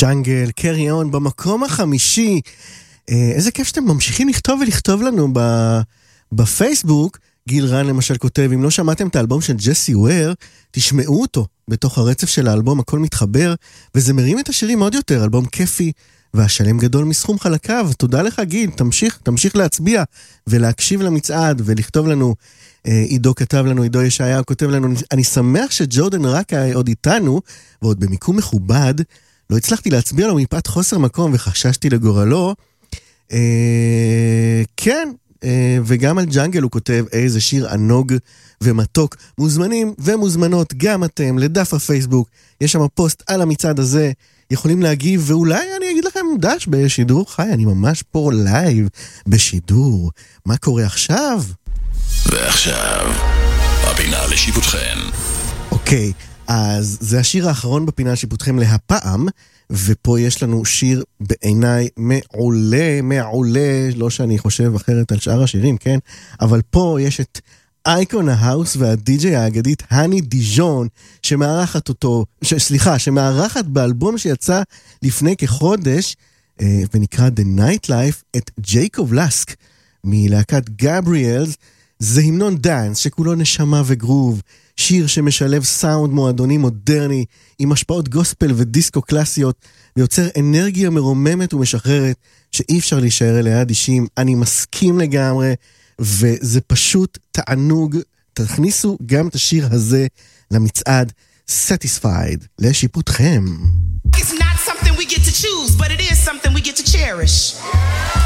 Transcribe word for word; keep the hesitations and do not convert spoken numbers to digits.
ג'אנגל, קרי און, במקום החמישי. איזה כיף שאתם ממשיכים לכתוב ולכתוב לנו בפייסבוק. גיל רן למשל כותב, אם לא שמעתם את האלבום של ג'סי וויר, תשמעו אותו בתוך הרצף של האלבום, הכל מתחבר, וזה מרים את השירים עוד יותר, אלבום כיפי, והשלם גדול מסכום חלקיו. תודה לך גיל, תמשיך, תמשיך להצביע, ולהקשיב למצעד, ולכתוב לנו. עידו כתב לנו, עידו ישעיה כותב לנו, אני שמח שג'ורדן רק עוד איתנו, ועוד במיקום מכובד, לא הצלחתי להצביע לו מפאת חוסר מקום, וחששתי לגורלו. אה, כן, אה, וגם על ג'אנגל הוא כותב, איזה שיר ענוג ומתוק. מוזמנים ומוזמנות גם אתם לדף הפייסבוק, יש שם פוסט על המצעד הזה, יכולים להגיב, ואולי אני אגיד לכם דש בשידור חי, אני ממש פה לייב בשידור. מה קורה עכשיו? ועכשיו, הפינה לשיפוטכם. אוקיי, אז זה השיר האחרון בפינה לשיפוטכם להפעם, ופה יש לנו שיר בעיניי מעולה, מעולה, לא שאני חושב אחרת על שאר השירים, כן? אבל פה יש את אייקון ההאוס והדי-ג'יי האגדית הני דיז'ון, שמארחת אותו, ש, סליחה, שמארחת באלבום שיצא לפני כחודש, אה, ונקרא The Nightlife, את ג'ייקוב לסק, מלהקת גבריאלס. זה המנון דאנס שכולו נשמה וגרוב, שיר שמשלב סאונד מועדוני מודרני, עם השפעות גוספל ודיסקו קלאסיות, ויוצר אנרגיה מרוממת ומשחררת, שאי אפשר להישאר אליה אדישים. אני מסכים לגמרי, וזה פשוט תענוג. תכניסו גם את השיר הזה למצעד Satisfied, לשיפוטכם. It's not something we get to choose, but it is something we get to cherish.